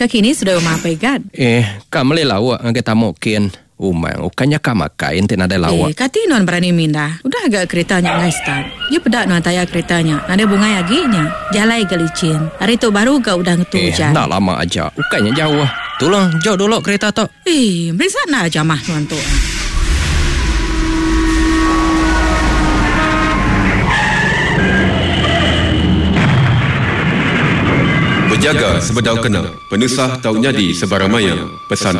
Kekini sudah umapai gad. Kamu lawak kita mungkin umang ukanya kamakai ente nada lawak. Kati non berani minda. Udah agak keretanya ngai start. Dia pedak non taya keretanya. Nada bunga yaginya. Jalai gelicin. Hari tu baru gak udah ngetujan. Tak lama aja. Ukanya jauh. Tolong jauh dulu kereta tok. Berisa na aja mah tuan tu. Berjaga sebedau kena. Penusah Taunyadi Sebaramaya. Pesan